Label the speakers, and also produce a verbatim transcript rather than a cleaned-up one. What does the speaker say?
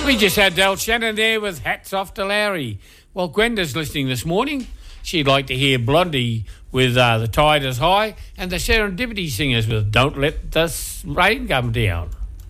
Speaker 1: We just had Del Shannon there with Hats Off to Larry. Well, Gwenda's listening this morning. She'd like to hear Blondie with uh, The Tide is High and the Serendipity Singers with Don't Let This Rain Come Down.